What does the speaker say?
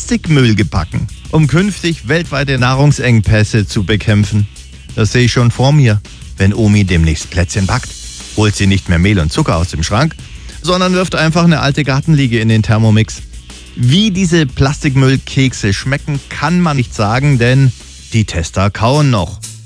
Plastikmüll gebacken, um künftig weltweite Nahrungsengpässe zu bekämpfen. Das sehe ich schon vor mir, wenn Omi demnächst Plätzchen backt. Holt sie nicht mehr Mehl und Zucker aus dem Schrank, sondern wirft einfach eine alte Gartenliege in den Thermomix. Wie diese Plastikmüllkekse schmecken, kann man nicht sagen, denn die Tester kauen noch.